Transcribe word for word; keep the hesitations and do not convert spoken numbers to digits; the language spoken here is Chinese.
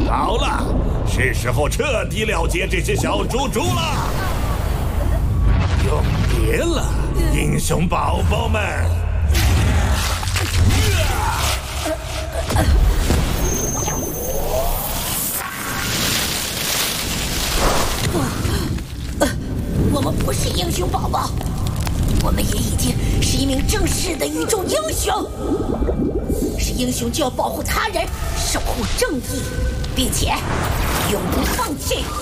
好了，是时候彻底了结这些小猪猪了。永别了，英雄宝宝们！ 我们不是英雄宝宝，我们也已经是一名正式的宇宙英雄。是英雄就要保护他人，守护正义，并且永不放弃。